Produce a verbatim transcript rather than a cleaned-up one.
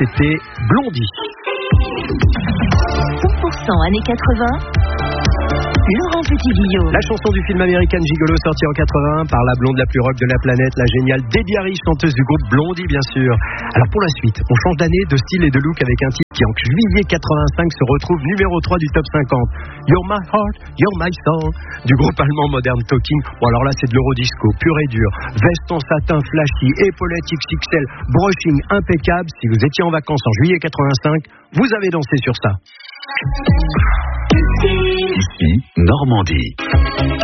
c'était Blondie. cent pour cent années quatre-vingts. Laurent Petit-Guillaume. La chanson du film American Gigolo sorti en quatre-vingt-un par la blonde la plus rock de la planète, la géniale Debbie Harry, chanteuse du groupe Blondie bien sûr. Alors pour la suite, on change d'année, de style et de look avec un titre qui en juillet quatre-vingt-cinq se retrouve numéro trois du top cinquante. You're my heart, you're my soul du groupe allemand Modern Talking. Bon alors là c'est de l'eurodisco pur et dur. Veste en satin flashy, épaulettes X X L, brushing impeccable. Si vous étiez en vacances en juillet quatre-vingt-cinq, vous avez dansé sur ça. Ici, Normandie.